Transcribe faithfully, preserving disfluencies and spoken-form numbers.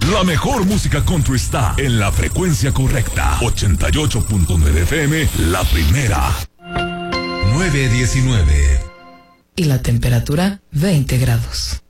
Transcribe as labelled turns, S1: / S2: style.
S1: La mejor música country está en la frecuencia correcta. ochenta y ocho punto nueve F M, la primera.
S2: nueve diecinueve.
S3: Y la temperatura, veinte grados.